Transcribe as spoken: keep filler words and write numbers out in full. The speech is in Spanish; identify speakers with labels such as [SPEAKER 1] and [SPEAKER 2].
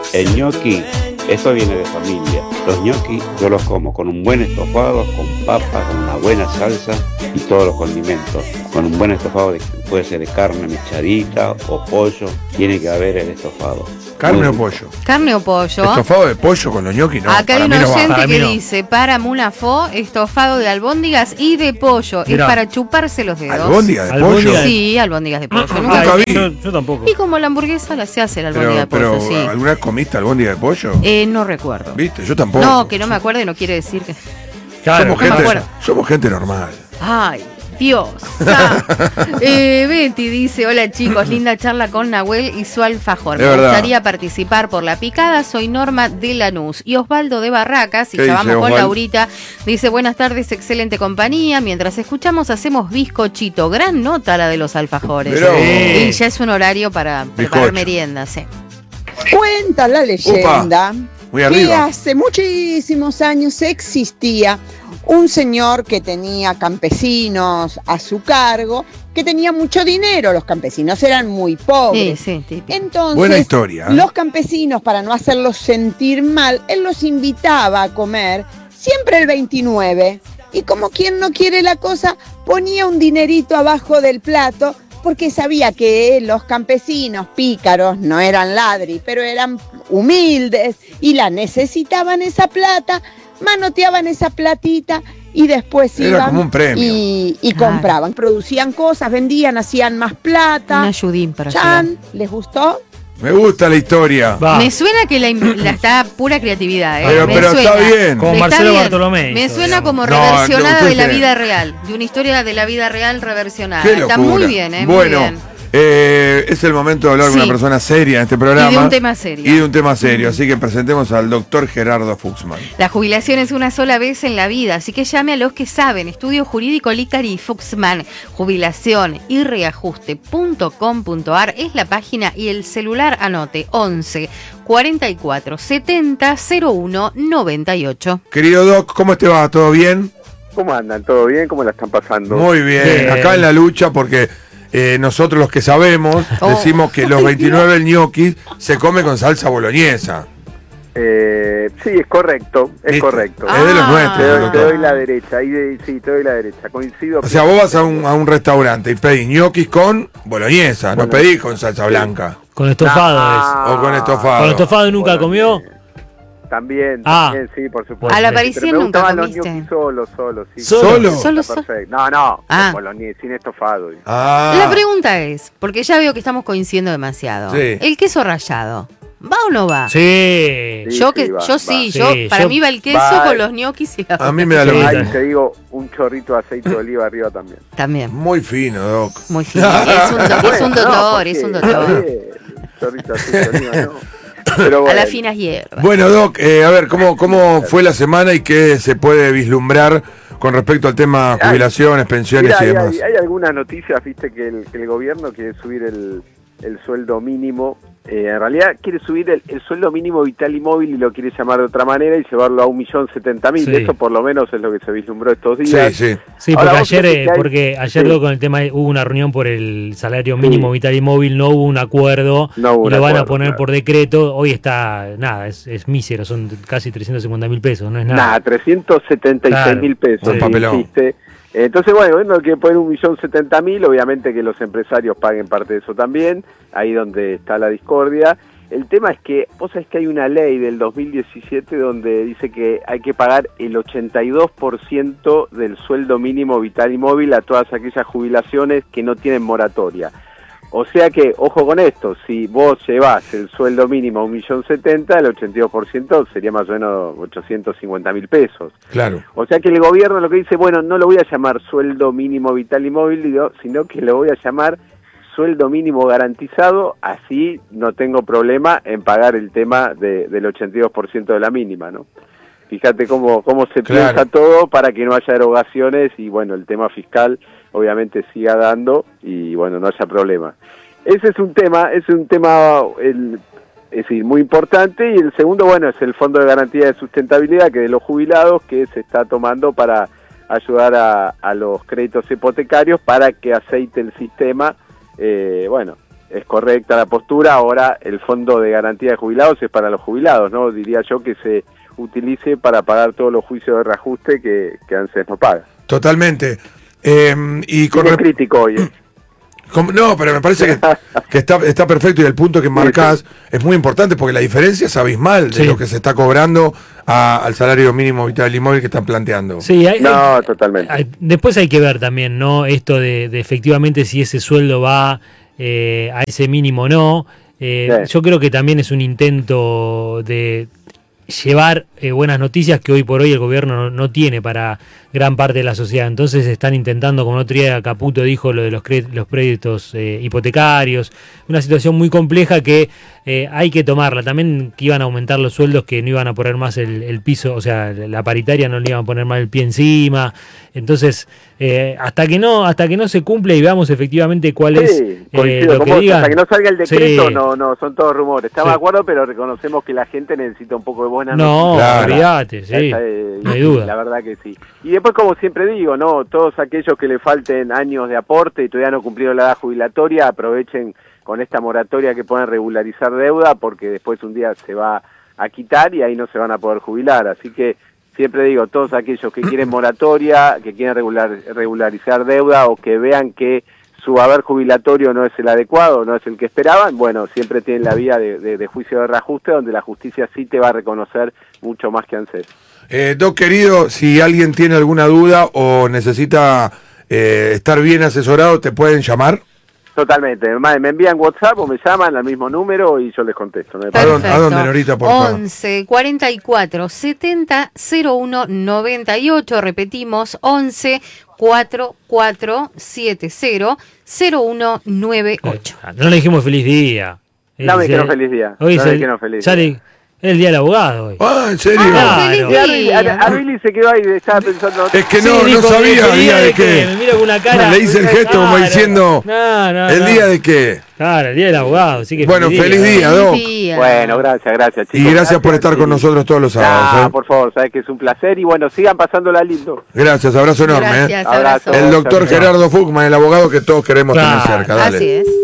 [SPEAKER 1] El ñoqui, esto viene de familia. Los ñoquis yo los como con un buen estofado, con papa, con una buena salsa y todos los condimentos. Con un buen estofado, de, puede ser de carne mechadita o pollo, tiene que haber el estofado.
[SPEAKER 2] ¿Carne o pollo?
[SPEAKER 3] Carne o pollo.
[SPEAKER 2] Estofado de pollo con los ñoquis, no.
[SPEAKER 3] Acá hay un
[SPEAKER 2] no
[SPEAKER 3] oyente que
[SPEAKER 4] no.
[SPEAKER 3] dice, para Munafó, estofado de albóndigas y de pollo.
[SPEAKER 4] Mirá.
[SPEAKER 3] Es para chuparse los dedos.
[SPEAKER 2] ¿Albóndiga de
[SPEAKER 4] Albóndiga
[SPEAKER 2] pollo?
[SPEAKER 4] de-
[SPEAKER 3] Sí, albóndigas de pollo.
[SPEAKER 4] Ah,
[SPEAKER 3] Nunca
[SPEAKER 2] nunca
[SPEAKER 4] ay,
[SPEAKER 2] vi.
[SPEAKER 4] Yo, yo tampoco.
[SPEAKER 3] Y como la hamburguesa la se hace la albóndiga
[SPEAKER 2] Pero,
[SPEAKER 3] de
[SPEAKER 2] pero
[SPEAKER 3] pollo, sí.
[SPEAKER 2] ¿alguna vez comiste albóndiga de pollo?
[SPEAKER 3] Eh, no recuerdo.
[SPEAKER 2] ¿Viste? Yo tampoco.
[SPEAKER 3] No, que no me acuerde no quiere decir que...
[SPEAKER 4] Claro,
[SPEAKER 2] somos,
[SPEAKER 3] no me
[SPEAKER 2] gente,
[SPEAKER 3] acuerdo.
[SPEAKER 2] somos gente normal.
[SPEAKER 3] Ay, Dios. Ah. Eh, Betty dice, hola chicos, linda charla con Nahuel y su alfajor.
[SPEAKER 2] Es
[SPEAKER 3] Me
[SPEAKER 2] verdad.
[SPEAKER 3] gustaría participar por la picada, soy Norma de Lanús. Y Osvaldo de Barracas, y
[SPEAKER 2] ¿Qué
[SPEAKER 3] ya
[SPEAKER 2] dice,
[SPEAKER 3] vamos con
[SPEAKER 2] Osvaldo?
[SPEAKER 3] Laurita, dice, buenas tardes, excelente compañía. Mientras escuchamos hacemos bizcochito. Gran nota la de los alfajores.
[SPEAKER 2] Mirá vos.
[SPEAKER 3] Y ya es un horario para preparar
[SPEAKER 2] Bizcocho.
[SPEAKER 3] meriendas. Sí.
[SPEAKER 5] Cuenta la leyenda
[SPEAKER 2] Muy
[SPEAKER 5] que
[SPEAKER 2] arriba.
[SPEAKER 5] hace muchísimos años existía un señor que tenía campesinos a su cargo, que tenía mucho dinero. Los campesinos eran muy
[SPEAKER 3] Sí,
[SPEAKER 5] pobres.
[SPEAKER 3] sí, típico.
[SPEAKER 5] Entonces,
[SPEAKER 2] Buena historia, ¿eh?
[SPEAKER 5] los campesinos, para no hacerlos sentir mal, él los invitaba a comer siempre el veintinueve. Y como quien no quiere la cosa, ponía un dinerito abajo del plato, porque sabía que los campesinos pícaros no eran ladri, pero eran humildes y la necesitaban esa plata, manoteaban esa platita y después
[SPEAKER 2] Era
[SPEAKER 5] iban
[SPEAKER 2] como un premio.
[SPEAKER 5] y, y
[SPEAKER 3] Claro.
[SPEAKER 5] compraban, producían cosas, vendían, hacían más plata.
[SPEAKER 3] Un ayudín para
[SPEAKER 5] Chan,
[SPEAKER 3] ayudar.
[SPEAKER 5] ¿les gustó?
[SPEAKER 2] Me gusta la historia.
[SPEAKER 4] Va.
[SPEAKER 3] Me suena que la, im- la está pura creatividad, ¿eh?
[SPEAKER 2] Pero,
[SPEAKER 3] Me
[SPEAKER 2] pero
[SPEAKER 3] suena.
[SPEAKER 2] está bien.
[SPEAKER 4] Como
[SPEAKER 3] Está
[SPEAKER 4] Marcelo
[SPEAKER 3] bien.
[SPEAKER 4] Bartolomé
[SPEAKER 3] Me
[SPEAKER 4] hizo,
[SPEAKER 3] suena
[SPEAKER 4] digamos.
[SPEAKER 3] como
[SPEAKER 2] No,
[SPEAKER 3] reversionada
[SPEAKER 2] no,
[SPEAKER 3] de la
[SPEAKER 2] usted-
[SPEAKER 3] vida real, de una historia de la vida real reversionada.
[SPEAKER 2] Qué
[SPEAKER 3] Está
[SPEAKER 2] locura.
[SPEAKER 3] muy bien, ¿eh? Muy
[SPEAKER 2] Bueno,
[SPEAKER 3] bien.
[SPEAKER 2] eh, es el momento de hablar
[SPEAKER 3] Sí.
[SPEAKER 2] con una persona seria en este programa.
[SPEAKER 3] Y de un tema serio.
[SPEAKER 2] Y de un tema serio. Así que presentemos al doctor Gerardo Fuchsman.
[SPEAKER 3] La jubilación es una sola vez en la vida, así que llame a los que saben. Estudio Jurídico Licari y Fuchsman. Jubilación y reajuste punto com punto ar es la página y el celular anote once cuarenta y cuatro setenta cero uno noventa y ocho.
[SPEAKER 2] Querido Doc, ¿cómo te va? ¿Todo bien?
[SPEAKER 6] ¿Cómo andan? ¿Todo bien? ¿Cómo la están pasando?
[SPEAKER 2] Muy bien.
[SPEAKER 4] Bien.
[SPEAKER 2] Acá en la lucha, porque eh, nosotros los que sabemos
[SPEAKER 3] Oh.
[SPEAKER 2] decimos que los veintinueve ñoquis se come con salsa boloñesa.
[SPEAKER 6] Eh, sí, es correcto, es
[SPEAKER 2] ¿Viste?
[SPEAKER 6] correcto.
[SPEAKER 2] Es de los
[SPEAKER 3] Ah.
[SPEAKER 2] nuestros,
[SPEAKER 6] Te doy, te
[SPEAKER 2] doctor.
[SPEAKER 6] doy la derecha, ahí de- sí, te doy la derecha, coincido.
[SPEAKER 2] O sea, vos vas a un, a un restaurante y pedís ñoquis con boloñesa, no
[SPEAKER 6] Bueno,
[SPEAKER 2] pedís con salsa blanca.
[SPEAKER 4] Con estofado
[SPEAKER 6] Ah.
[SPEAKER 2] O con estofado.
[SPEAKER 4] es. Con estofado nunca
[SPEAKER 6] Bueno,
[SPEAKER 4] comió.
[SPEAKER 6] eh, También,
[SPEAKER 4] Ah.
[SPEAKER 6] también, sí, por supuesto.
[SPEAKER 3] A la
[SPEAKER 4] Sí,
[SPEAKER 3] Parisien
[SPEAKER 6] Pero me
[SPEAKER 3] nunca
[SPEAKER 6] gustaban los
[SPEAKER 3] comiste.
[SPEAKER 6] ñoquis solos, solos, sí.
[SPEAKER 2] ¿Solo?
[SPEAKER 3] Solo
[SPEAKER 6] Está
[SPEAKER 3] so-
[SPEAKER 6] perfecto. No, no,
[SPEAKER 3] Ah.
[SPEAKER 6] con boloñesa, sin estofado.
[SPEAKER 2] Ah.
[SPEAKER 3] La pregunta es, porque ya veo que estamos coincidiendo demasiado.
[SPEAKER 2] Sí.
[SPEAKER 3] ¿El queso rallado va o no va?
[SPEAKER 4] Sí.
[SPEAKER 6] Sí.
[SPEAKER 3] Yo que
[SPEAKER 6] va,
[SPEAKER 3] yo
[SPEAKER 6] va.
[SPEAKER 3] sí,
[SPEAKER 4] Sí,
[SPEAKER 3] yo para
[SPEAKER 4] yo-
[SPEAKER 3] mí va el queso
[SPEAKER 6] va.
[SPEAKER 3] con los ñoquis y la
[SPEAKER 2] A mí me da lo
[SPEAKER 4] Sí.
[SPEAKER 2] mismo.
[SPEAKER 6] Ahí te digo, un chorrito de aceite de oliva arriba también.
[SPEAKER 3] también.
[SPEAKER 2] Muy fino, Doc.
[SPEAKER 3] Muy fino. Es un, do- es un
[SPEAKER 6] Bueno, no,
[SPEAKER 3] doctor,
[SPEAKER 6] porque-
[SPEAKER 3] es un doctor.
[SPEAKER 6] eh, chorrito de aceite de oliva, no. Pero
[SPEAKER 3] A
[SPEAKER 6] bueno.
[SPEAKER 3] las finas hierbas.
[SPEAKER 2] Bueno, Doc, eh, a ver, ¿cómo, ¿cómo fue la semana y qué se puede vislumbrar con respecto al tema jubilaciones, pensiones
[SPEAKER 6] Mira,
[SPEAKER 2] y
[SPEAKER 6] hay,
[SPEAKER 2] demás?
[SPEAKER 6] hay- hay algunas noticias, viste, que el, que el gobierno quiere subir el, el sueldo mínimo. Eh, en realidad quiere subir el, el sueldo mínimo vital y móvil y lo quiere llamar de otra manera y llevarlo a un millón setenta mil.
[SPEAKER 4] Sí.
[SPEAKER 6] Eso por lo menos es lo que se vislumbró estos días.
[SPEAKER 2] Sí, sí.
[SPEAKER 4] Sí,
[SPEAKER 6] Ahora,
[SPEAKER 4] porque
[SPEAKER 6] vos
[SPEAKER 4] ayer,
[SPEAKER 6] fíjate
[SPEAKER 4] eh,
[SPEAKER 6] que hay-
[SPEAKER 4] porque ayer
[SPEAKER 6] sí.
[SPEAKER 4] luego con el tema hubo una reunión por el salario mínimo
[SPEAKER 6] Sí.
[SPEAKER 4] vital y móvil, no hubo un acuerdo
[SPEAKER 6] No hubo
[SPEAKER 4] y
[SPEAKER 6] un
[SPEAKER 4] lo van a
[SPEAKER 6] acuerdo,
[SPEAKER 4] poner
[SPEAKER 6] claro.
[SPEAKER 4] por decreto. Hoy está, nada, es, es mísero, son casi trescientos cincuenta mil pesos, no es nada.
[SPEAKER 6] Nada, trescientos setenta y seis
[SPEAKER 4] Claro.
[SPEAKER 6] mil pesos.
[SPEAKER 2] Un
[SPEAKER 6] sí,
[SPEAKER 2] papelón.
[SPEAKER 6] existe. Entonces, bueno, bueno, hay que poner un millón setenta mil, obviamente que los empresarios paguen parte de eso también, ahí donde está la discordia. El tema es que, vos sabés que hay una ley del dos mil diecisiete donde dice que hay que pagar el ochenta y dos por ciento del sueldo mínimo vital y móvil a todas aquellas jubilaciones que no tienen moratoria. O sea que, ojo con esto, si vos llevás el sueldo mínimo a un millón setenta, el ochenta y dos por ciento sería más o menos ochocientos cincuenta mil pesos.
[SPEAKER 2] Claro.
[SPEAKER 6] O sea que el gobierno lo que dice, bueno, no lo voy a llamar sueldo mínimo vital y móvil, digo, sino que lo voy a llamar sueldo mínimo garantizado, así no tengo problema en pagar el tema de, del ochenta y dos por ciento de la mínima, ¿no? Fíjate cómo, cómo se
[SPEAKER 2] Claro.
[SPEAKER 6] piensa todo para que no haya erogaciones y, bueno, el tema fiscal obviamente siga dando y, bueno, no haya problema. Ese es un tema, es un tema, el, es decir, muy importante. Y el segundo, bueno, es el Fondo de Garantía de Sustentabilidad, que de los jubilados, que se está tomando para ayudar a, a los créditos hipotecarios para que aceite el sistema, eh, bueno, es correcta la postura. Ahora el fondo de garantía de jubilados es para los jubilados, ¿no? Diría yo que se utilice para pagar todos los juicios de reajuste que, que ANSES no paga.
[SPEAKER 2] Totalmente. Eh, y con
[SPEAKER 6] Es
[SPEAKER 2] re-
[SPEAKER 6] crítico hoy. ¿eh?
[SPEAKER 2] Com- No, pero me parece que, que está, está perfecto y el punto que marcás es muy importante porque la diferencia es abismal de
[SPEAKER 4] Sí.
[SPEAKER 2] lo que se está cobrando a- al salario mínimo vital y móvil que están planteando.
[SPEAKER 4] Sí, hay-
[SPEAKER 6] No,
[SPEAKER 4] hay-
[SPEAKER 6] totalmente.
[SPEAKER 4] hay- después hay que ver también, ¿no? Esto de, de efectivamente si ese sueldo va eh, a ese mínimo o no. Eh,
[SPEAKER 6] Sí.
[SPEAKER 4] Yo creo que también es un intento de llevar eh, buenas noticias que hoy por hoy el gobierno no, no tiene para gran parte de la sociedad. Entonces están intentando, como el otro día Caputo dijo, lo de los, cre- los créditos eh, hipotecarios, una situación muy compleja que eh, hay que tomarla. También que iban a aumentar los sueldos, que no iban a poner más el, el piso, o sea, la paritaria no le iban a poner más el pie encima. Entonces, eh, hasta que no hasta que no se cumple y veamos efectivamente cuál es
[SPEAKER 6] Sí,
[SPEAKER 4] eh,
[SPEAKER 6] coincido
[SPEAKER 4] lo
[SPEAKER 6] con
[SPEAKER 4] que
[SPEAKER 6] vos,
[SPEAKER 4] digan.
[SPEAKER 6] hasta que no salga el decreto,
[SPEAKER 4] Sí.
[SPEAKER 6] no, no, son todos rumores. Estamos
[SPEAKER 4] Sí.
[SPEAKER 6] de acuerdo, pero reconocemos que la gente necesita un poco de buena
[SPEAKER 4] No,
[SPEAKER 2] Claro.
[SPEAKER 4] olvídate, sí,
[SPEAKER 6] Esa, eh,
[SPEAKER 4] no hay duda.
[SPEAKER 6] La verdad que sí. Y después, como siempre digo, no, todos aquellos que le falten años de aporte y todavía no cumplieron la edad jubilatoria, aprovechen con esta moratoria que puedan regularizar deuda, porque después un día se va a quitar y ahí no se van a poder jubilar. Así que siempre digo, todos aquellos que quieren moratoria, que quieren regular, regularizar deuda o que vean que su haber jubilatorio no es el adecuado, no es el que esperaban, bueno, siempre tienen la vía de, de, de juicio de reajuste, donde la justicia sí te va a reconocer mucho más que ANSES.
[SPEAKER 2] Eh, Doc, querido, si alguien tiene alguna duda o necesita eh, estar bien asesorado, ¿te pueden llamar?
[SPEAKER 6] Totalmente, me me envían WhatsApp o me llaman al mismo número y yo les contesto. No hay
[SPEAKER 2] ¿A
[SPEAKER 6] problema.
[SPEAKER 2] dónde- a dónde, Norita, por favor?
[SPEAKER 3] once cuarenta y cuatro setenta cero uno noventa y ocho, repetimos, once cuarenta y cuatro setenta cero uno noventa y ocho.
[SPEAKER 4] Eh, No le dijimos feliz día.
[SPEAKER 6] No me
[SPEAKER 4] Es,
[SPEAKER 6] dijeron
[SPEAKER 4] eh,
[SPEAKER 6] feliz día.
[SPEAKER 4] Hoy
[SPEAKER 6] No
[SPEAKER 4] es
[SPEAKER 6] me
[SPEAKER 4] el,
[SPEAKER 6] dijeron feliz
[SPEAKER 4] ya
[SPEAKER 6] día.
[SPEAKER 4] le- es el día del abogado hoy.
[SPEAKER 2] Ah, ¿en serio?
[SPEAKER 3] Ah,
[SPEAKER 4] Claro.
[SPEAKER 3] feliz
[SPEAKER 6] Y a Billy-
[SPEAKER 3] día.
[SPEAKER 6] a- a Billy se quedó ahí, estaba pensando...
[SPEAKER 2] Es que
[SPEAKER 4] Sí,
[SPEAKER 2] no, no
[SPEAKER 4] dijo,
[SPEAKER 2] sabía
[SPEAKER 4] ¿el
[SPEAKER 2] día de
[SPEAKER 4] qué?
[SPEAKER 2] qué.
[SPEAKER 4] Me mira con una cara.
[SPEAKER 2] Le hice el gesto como
[SPEAKER 4] Claro.
[SPEAKER 2] diciendo,
[SPEAKER 4] No, no,
[SPEAKER 2] ¿el
[SPEAKER 4] no.
[SPEAKER 2] día de qué?
[SPEAKER 4] Claro, el día del abogado. Así que
[SPEAKER 2] Bueno, feliz día, Doc.
[SPEAKER 3] Feliz día.
[SPEAKER 6] Bueno, gracias, gracias, chicos.
[SPEAKER 2] Y gracias por estar con
[SPEAKER 6] sí.
[SPEAKER 2] nosotros todos los sábados.
[SPEAKER 6] Ah,
[SPEAKER 2] ¿eh?
[SPEAKER 6] por favor, sabes que es un placer y bueno, sigan pasándola lindo.
[SPEAKER 2] Gracias, abrazo enorme. ¿eh?
[SPEAKER 3] Gracias,
[SPEAKER 6] Abrazo.
[SPEAKER 3] abrazo.
[SPEAKER 2] El doctor
[SPEAKER 6] Chao, chao.
[SPEAKER 2] Gerardo Fuchman, el abogado que todos queremos
[SPEAKER 4] Claro.
[SPEAKER 2] tener cerca. Dale.
[SPEAKER 3] Así es.